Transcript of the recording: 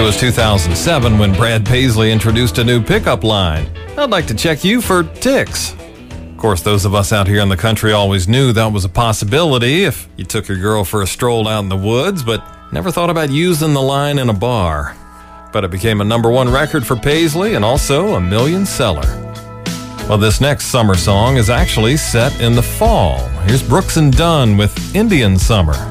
it was 2007 when Brad Paisley introduced a new pickup line. I'd like to check you for ticks. Of course, those of us out here in the country always knew that was a possibility if you took your girl for a stroll out in the woods, but never thought about using the line in a bar. But it became a #1 record for Paisley and also a million seller. Well, this next summer song is actually set in the fall. Here's Brooks and Dunn with Indian Summer.